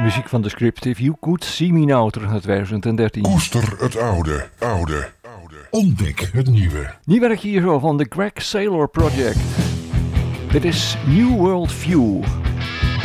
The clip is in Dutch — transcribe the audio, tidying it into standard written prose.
Muziek van Descriptive, You Could See Me Now terug naar 2013. Koester het oude. Ontdek het nieuwe. Nieuw werk hier zo van de Greg Saylor Project. Dit is New World View.